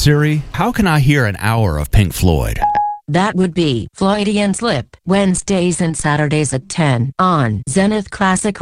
Siri, how can I hear an hour of Pink Floyd? That would be Floydian Slip, Wednesdays and Saturdays at 10 on Zenith Classic